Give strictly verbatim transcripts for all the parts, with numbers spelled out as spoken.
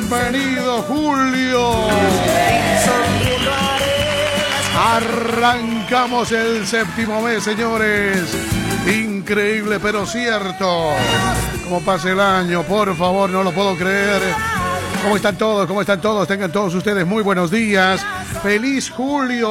Bienvenido, Julio. Arrancamos el séptimo mes, señores. Increíble, pero cierto. Como pasa el año, por favor, no lo puedo creer. ¿Cómo están todos? ¿Cómo están todos? Tengan todos ustedes muy buenos días. ¡Feliz Julio!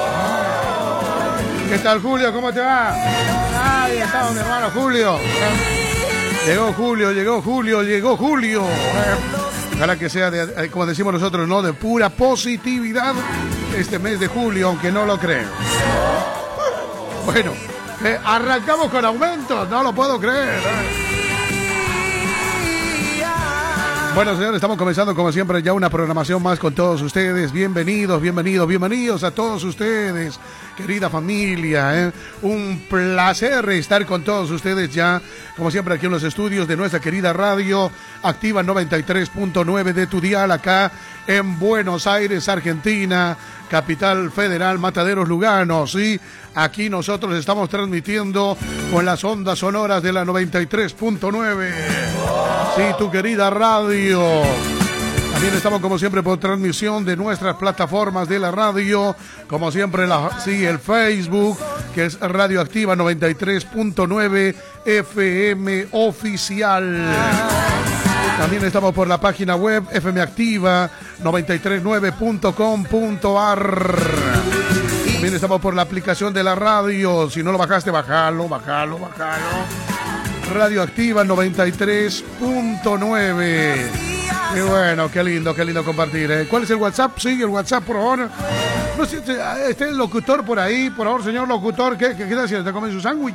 ¿Qué tal, Julio? ¿Cómo te va? Ahí está mi hermano Julio. Llegó Julio, llegó Julio, llegó Julio. Ojalá que sea, de, como decimos nosotros, ¿no? De pura positividad este mes de julio, aunque no lo creo. Bueno, eh, arrancamos con aumentos, no lo puedo creer. Bueno, señores, estamos comenzando como siempre ya una programación más con todos ustedes. Bienvenidos, bienvenidos, bienvenidos a todos ustedes, querida familia, ¿eh? Un placer estar con todos ustedes ya, como siempre, aquí en los estudios de nuestra querida radio Activa noventa y tres punto nueve de tu dial, acá en Buenos Aires, Argentina, capital federal, Mataderos, Lugano, ¿sí? Aquí nosotros estamos transmitiendo con las ondas sonoras de la noventa y tres punto nueve. Sí, tu querida radio. También estamos como siempre por transmisión de nuestras plataformas de la radio, como siempre la, sí, el Facebook, que es Radio Activa noventa y tres punto nueve F M Oficial. También estamos por la página web f m activa noventa y tres punto nueve punto com punto a r. También estamos por la aplicación de la radio. Si no lo bajaste, bájalo, bájalo, bájalo. Radio Activa noventa y tres punto nueve. Y bueno, qué lindo, qué lindo compartir, ¿eh? ¿Cuál es el WhatsApp? Sí, el WhatsApp, por favor. No sé, está el locutor por ahí, por favor, señor locutor. ¿Qué, qué, qué está haciendo? ¿Está comiendo su sándwich?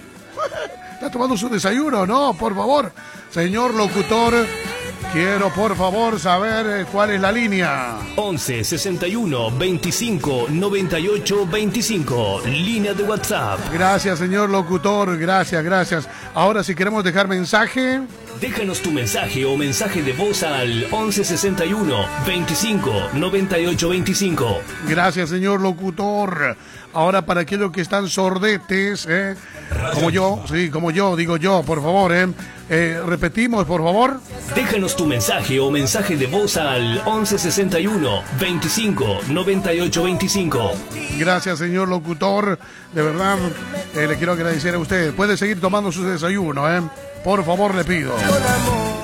¿Está tomando su desayuno? No, por favor. Señor locutor, quiero por favor saber cuál es la línea. once sesenta y uno veinticinco noventa y ocho veinticinco, línea de WhatsApp. Gracias, señor locutor, gracias, gracias. Ahora, si queremos dejar mensaje, déjanos tu mensaje o mensaje de voz al once sesenta y uno veinticinco noventa y ocho veinticinco. Gracias, señor locutor. Ahora, para aquellos que están sordetes, ¿eh? Como yo, sí, como yo, digo yo, por favor, ¿eh? Eh, repetimos, por favor. Déjanos tu mensaje o mensaje de voz al once sesenta y uno veinticinco noventa y ocho veinticinco. Gracias, señor locutor. De verdad, eh, le quiero agradecer a usted. Puede seguir tomando su desayuno, ¿eh? Por favor, le pido.